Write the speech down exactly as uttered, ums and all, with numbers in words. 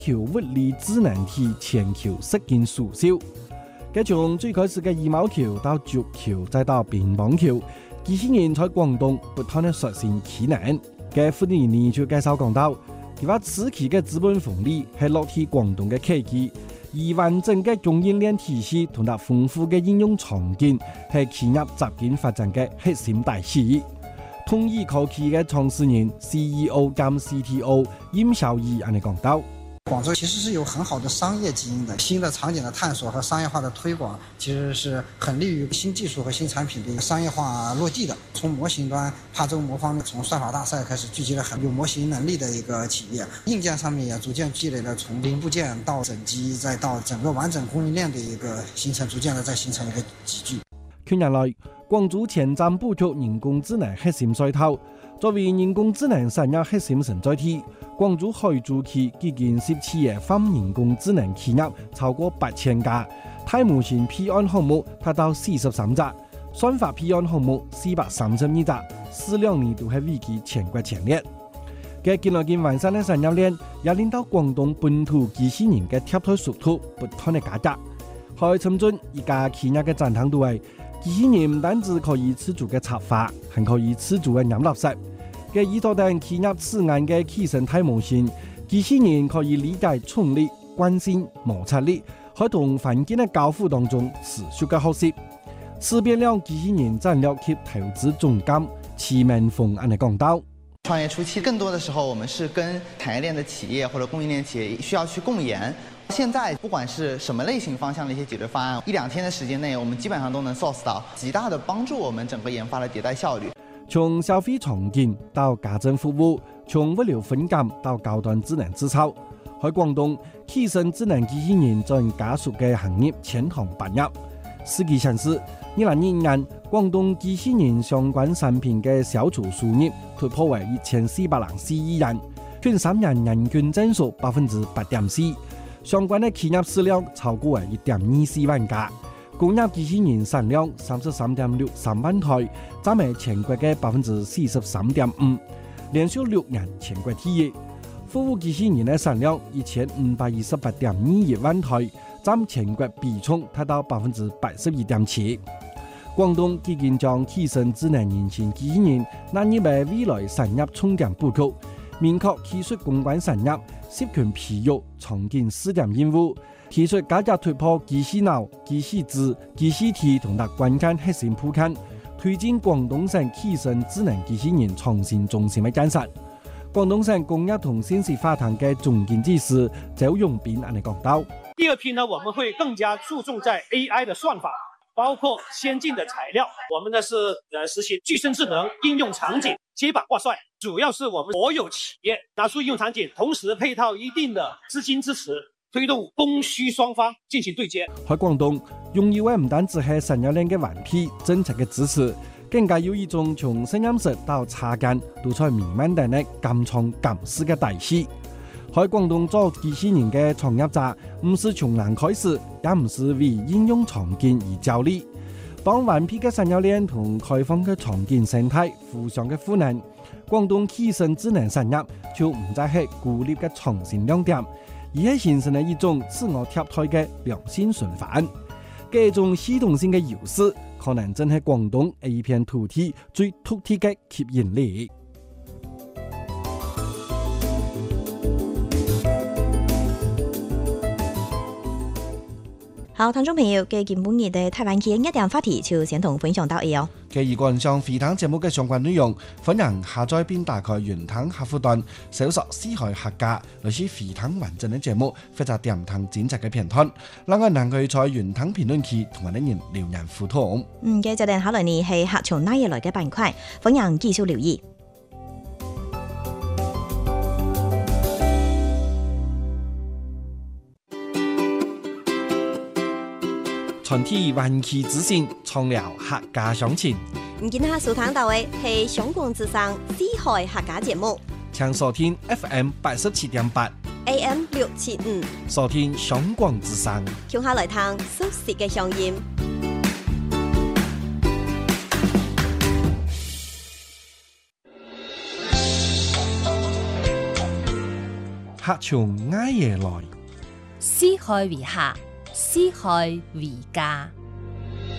球物理智能體全球實現速銷。佢從最開始嘅羽毛球到足球，再到乒乓球，機器人在廣東不斷地實現技能。嘅負責人就介紹講到，佢話此期嘅資本紅利係落喺廣東嘅契機，而完整嘅供應鏈體系同埋豐富嘅應用場景係企業集體發展嘅核心大勢。通義科技嘅創始人 C E O 兼 C T O 殷小儀咁樣講到。 廣州其實是有很好的商業基因的，新的場景的探索和商業化的推廣，其實是很利於新技術和新產品的商業化落地的。從模型端，琶洲魔方從算法大賽開始聚集了很有模型能力的一個企業，硬件上面也逐漸積累了從零部件到整機，再到整個完整供應鏈的一個形成，逐漸的再形成一個集聚。 近年來，廣州前瞻布局人工智能核心賽道，作為人工智能產業核心承載體。廣州海珠區基建涉企業泛人工智能企業超過八千家，大模型批案項目達到四十三隻，算法批案項目四百三十二隻，四兩年都係位居全國前列。嘅近來見完善嘅產業鏈，也令到廣東本土機器人嘅貼台速度不斷嘅加價。喺深圳一家企業嘅讚嘆都係，機器人唔單止可以自主嘅插花，還可以自主嘅飲垃圾。嘅依托等企業此案嘅起生態模型，機器人可以理解衝力、慣性、摩擦力，喺同環境嘅交互當中持續嘅學習。此變量機器人戰略及投資總監齊文峰咁樣講到。 創業初期，更多的時候我們是跟產業鏈的企業或者供應鏈企業需要去共研。現在不管是什麼類型方向的一些解決方案，一兩天的時間內，我們基本上都能 source 到，極大的幫助我們整個研發的迭代效率。 從消費場景到家政服務，從物流分揀到高端智能製造，喺廣東起生智能機器人在加速嘅行業千行百業。實際上是二零二一年廣東機器人相關產品嘅銷售數額突破為一千四百零四億元，近三年人均增速百分之八點四，相關嘅企業數量超過為一點二四萬家。工業機器人產量三十三點六三萬台，佔係全國嘅百分之四十三點五，連續六年全國第一。服務機器人嘅產量一千五百二十八點二一萬台，佔全國比重達到百分之八十一點七。廣東已經將起生智能人形機器人納入為未來產業重點布局，明確技術攻關產業涉權培育場景試點任務。提出加價突破機器腦、機器智、機器體同埋關鍵核心鋪墊，推進廣東省起生智能機器人創新中心嘅建設。廣東省工業同信息化堂嘅總經濟師周永斌咁樣講到： 第二批呢，我們會更加注重在 A I 的算法，包括先進的材料。我們呢是呃實行具身智能應用場景接板掛帥，主要是我們所有企業拿出應用場景，同時配套一定的資金支持。推動供需雙方進行對接。喺廣東，用要嘅唔單止係產業鏈嘅環批政策嘅支持，更加有一種從實驗室到插件都在彌漫等嘅敢創敢試嘅大勢。喺廣東做機器人嘅創業者，唔是從零開始，也唔是為應用場景而焦慮。當環批嘅產業鏈同開放嘅場景生態互相嘅賦能，廣東起生智能產業就唔再係孤立嘅創新亮點。而係形成了一種自我貼台嘅良性循環，這種系統性嘅優勢，可能正係廣東一片土地最獨特嘅吸引力。 好，聽眾朋友，嘅今本日嘅台灣企業一點話題就先同分享到呢哦。 嘅如果想回聽節目嘅相關內容，歡迎下載並打開雲聽客戶端，搜索四海客家，類似回聽完整嘅節目，或者點聽剪輯嘅片段。另外，能夠在雲聽評論區同埋啲人留言互動。 嗯，嘅就定考慮你係客從哪嘢來嘅板塊，歡迎繼續留意。 全體灣區之聲，創聊客家鄉情。 唔見下收聽到嘅係香港之聲四海客家節目， 請收聽 F M 八十七點八 A M 六七五， 收聽香港之聲。 聽下來聽熟悉嘅聲音。 客從埃耶來。 施害為客，施害為家。